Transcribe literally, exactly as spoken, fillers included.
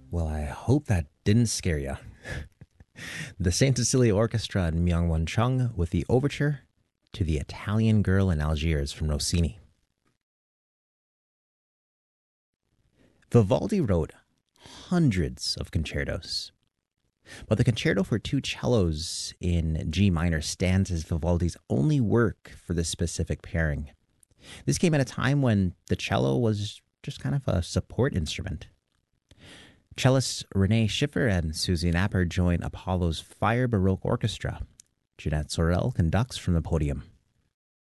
Well, I hope that didn't scare you. The Saint Cecilia Orchestra and Myung-Won Chung with the overture to The Italian Girl in Algiers from Rossini. Vivaldi wrote hundreds of concertos, but the concerto for two cellos in G minor stands as Vivaldi's only work for this specific pairing. This came at a time when the cello was just kind of a support instrument. Cellists Renee Schiffer and Susie Napper join Apollo's Fire Baroque Orchestra. Jeanette Sorel conducts from the podium.